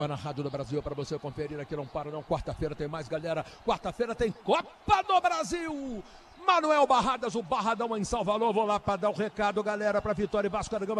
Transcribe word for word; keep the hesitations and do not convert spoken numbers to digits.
Na Rádio do Brasil para você conferir aqui, não para não, quarta-feira tem mais, galera, quarta-feira tem Copa do Brasil, Manuel Barradas, o Barradão em Salvador, vou lá para dar o recado, galera, para Vitória e Vasco da Gama.